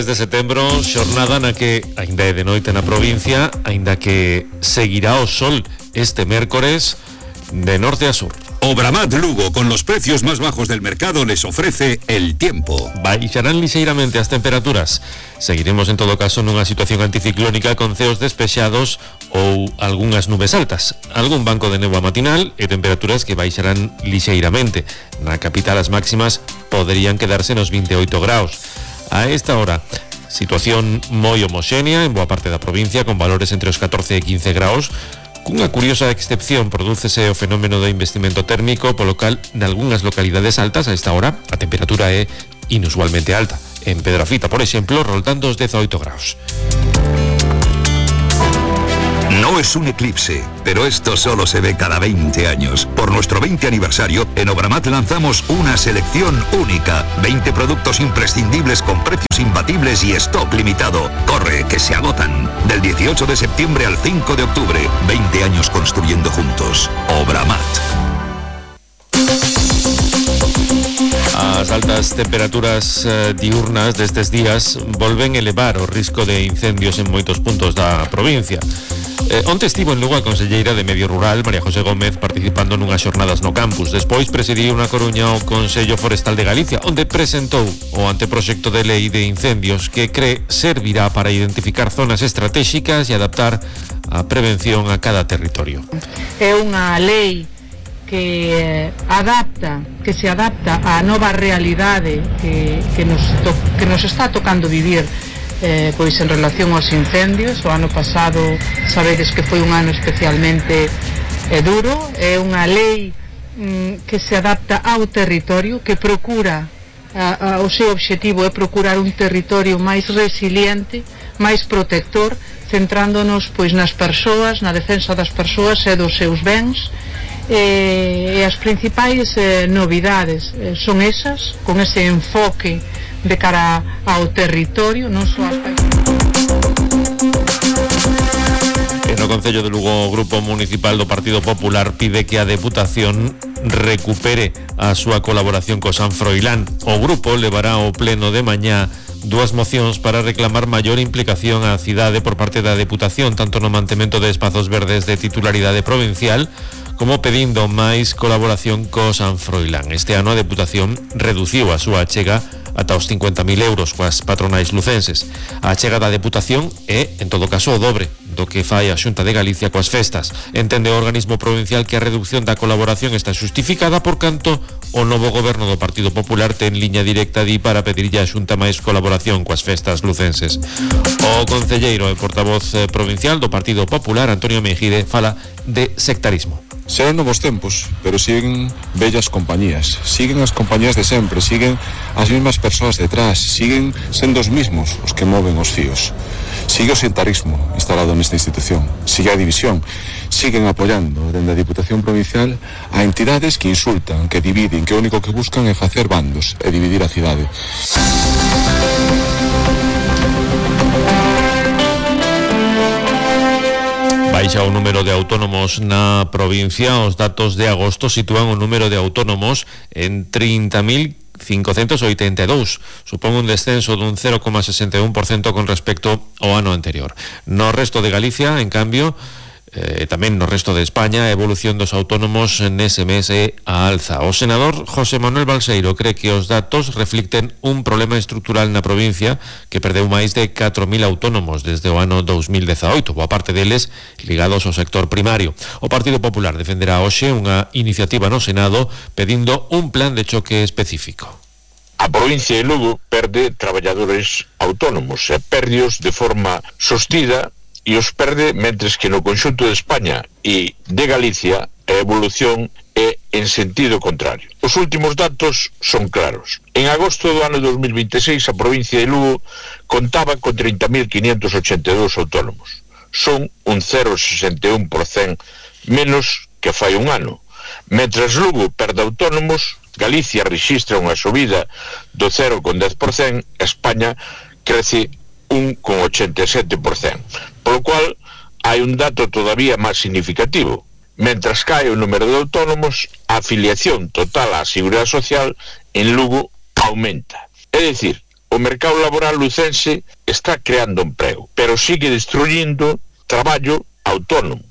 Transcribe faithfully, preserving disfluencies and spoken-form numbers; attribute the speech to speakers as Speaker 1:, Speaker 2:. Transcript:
Speaker 1: De setembro, xornada na que aínda é de noite na provincia, aínda que seguirá o sol este mércores de norte a sur.
Speaker 2: Obramat Lugo, con los precios más bajos del mercado, les ofrece el tiempo.
Speaker 1: Baixarán lixeiramente as temperaturas. Seguiremos en todo caso nunha situación anticiclónica con ceos despexados ou algunhas nubes altas, algún banco de néboa matinal e temperaturas que baixarán lixeiramente. Na capital as máximas poderían quedarse nos veintioito graus. A esta hora, situación moi homoxénea en boa parte da provincia, con valores entre os catorce e quince graus. Cunha curiosa excepción, prodúcese o fenómeno do investimento térmico, polo cal, nalgúnas localidades altas, a esta hora, a temperatura é inusualmente alta. En Pedrafita, por exemplo, roltando os dezoito graus.
Speaker 2: No es un eclipse, pero esto solo se ve cada veinte años. Por nuestro veinte aniversario, en Obramat lanzamos una selección única. veinte productos imprescindibles con precios imbatibles y stock limitado. Corre, que se agotan. Del dieciocho de septiembre al cinco de octubre. veinte años construyendo juntos. Obramat.
Speaker 1: As altas temperaturas eh, diurnas destes días volven elevar o risco de incendios en moitos puntos da provincia. Eh, onte estivo en Lugo a conselleira de Medio Rural, María José Gómez, participando nunhas xornadas no campus. Despois presidiu na Coruña o Consello Forestal de Galicia, onde presentou o anteproxecto de lei de incendios que cree servirá para identificar zonas estratégicas e adaptar a prevención a cada territorio.
Speaker 3: É unha lei que adapta, que se adapta á nova realidade que, que, nos, to, que nos está tocando vivir eh, pois en relación aos incendios. O ano pasado sabedes que foi un ano especialmente eh, duro. É unha lei mm, que se adapta ao territorio, que procura a, a, o seu obxectivo é procurar un territorio máis resiliente, máis protector, centrándonos pois nas persoas, na defensa das persoas e dos seus bens. E, e as principais eh, novidades eh, son esas, con ese enfoque de cara ao territorio, non só as...
Speaker 1: E no Concello de Lugo, o Grupo Municipal do Partido Popular pide que a Deputación recupere a súa colaboración co San Froilán. O grupo levará ao pleno de mañá dúas mocións para reclamar maior implicación á cidade por parte da Deputación, tanto no mantemento de espazos verdes de titularidade provincial como pedindo máis colaboración co San Froilán. Este ano a Deputación reduciu a súa achega ata os cincuenta mil euros coas patronais lucenses. A achega da Deputación é, en todo caso, o dobre do que fai a Xunta de Galicia coas festas. Entende o organismo provincial que a reducción da colaboración está xustificada, por canto o novo goberno do Partido Popular ten liña directa di para pedirlle a Xunta máis colaboración coas festas lucenses. O concelleiro e portavoz provincial do Partido Popular, Antonio Mejide, fala de sectarismo.
Speaker 4: Serán novos tempos, pero siguen bellas compañías, siguen as compañías de sempre, siguen as mesmas persoas detrás, siguen sendo os mismos os que moven os fíos. Sigue o sectarismo instalado nesta institución, sigue a división, siguen apoiando dende a Diputación Provincial a entidades que insultan, que dividen, que o único que buscan é facer bandos e dividir a cidade.
Speaker 1: Baixa o número de autónomos na provincia. Os datos de agosto sitúan o número de autónomos en trinta mil cincocentos oitenta e dous. Supón un descenso dun cero coma sesenta e un por cento con respecto ao ano anterior. No resto de Galicia, en cambio, e eh, tamén no resto de España, a evolución dos autónomos nese mes é a alza. O senador José Manuel Balseiro cree que os datos reflicten un problema estrutural na provincia que perdeu máis de catro mil autónomos desde o ano dous mil dezaoito, boa parte deles ligados ao sector primario. O Partido Popular defenderá hoxe unha iniciativa no Senado pedindo un plan de choque específico.
Speaker 5: A provincia de Lugo perde traballadores autónomos e perdios de forma sostida, e os perde mentres que no conxunto de España e de Galicia a evolución é en sentido contrario. Os últimos datos son claros. En agosto do ano dos mil veintiséis a provincia de Lugo contaba con trinta mil quinhentos ochenta e dous autónomos. Son un cero coma sesenta e un por cento menos que fai un ano. Mentras Lugo perde autónomos, Galicia rexistra unha subida do cero coma dez por cento, España crece un coma ochenta e sete por cento. Por lo cual, hai un dato todavía máis significativo. Mentras cae o número de autónomos, a afiliación total á Seguridade Social en Lugo aumenta. É dicir, o mercado laboral lucense está creando emprego, pero sigue destruyendo traballo autónomo.